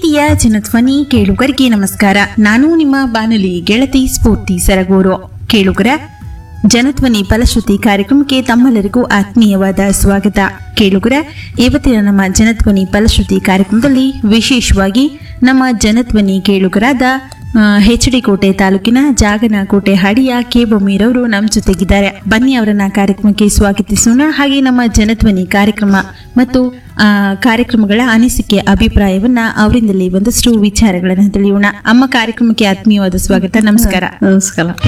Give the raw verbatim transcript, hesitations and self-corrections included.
ಪ್ರೀತಿಯ ಜನಧ್ವನಿ ಕೇಳುಗರಿಗೆ ನಮಸ್ಕಾರ. ನಾನು ನಿಮ್ಮ ಬಾನುಲಿ ಗೆಳತಿ ಸ್ಫೂರ್ತಿ ಸರಗೂರು. ಕೇಳುಗರ ಜನಧ್ವನಿ ಫಲಶ್ರುತಿ ಕಾರ್ಯಕ್ರಮಕ್ಕೆ ತಮ್ಮೆಲ್ಲರಿಗೂ ಆತ್ಮೀಯವಾದ ಸ್ವಾಗತ. ಕೇಳುಗರ ಇವತ್ತಿನ ನಮ್ಮ ಜನಧ್ವನಿ ಫಲಶ್ರುತಿ ಕಾರ್ಯಕ್ರಮದಲ್ಲಿ ವಿಶೇಷವಾಗಿ ನಮ್ಮ ಜನಧ್ವನಿ ಕೇಳುಗರಾದ ಎಚ್ ಡಿ ಕೋಟೆ ತಾಲೂಕಿನ ಜಾಗನಕೋಟೆ ಹಾಡಿಯ ಕೆ ಬೊಮ್ಮೀರವರು ನಮ್ಮ ಜೊತೆಗಿದ್ದಾರೆ. ಬನ್ನಿ ಅವರನ್ನ ಕಾರ್ಯಕ್ರಮಕ್ಕೆ ಸ್ವಾಗತಿಸೋಣ. ಹಾಗೆ ನಮ್ಮ ಜನಧ್ವನಿ ಕಾರ್ಯಕ್ರಮ ಮತ್ತು ಆ ಕಾರ್ಯಕ್ರಮಗಳ ಅನಿಸಿಕೆ ಅಭಿಪ್ರಾಯವನ್ನ ಅವರಿಂದಲೇ ಒಂದಷ್ಟು ವಿಚಾರಗಳನ್ನ ತಿಳಿಯೋಣ. ಅಮ್ಮ, ಕಾರ್ಯಕ್ರಮಕ್ಕೆ ಆತ್ಮೀಯವಾದ ಸ್ವಾಗತ. ನಮಸ್ಕಾರ. ನಮಸ್ಕಾರ.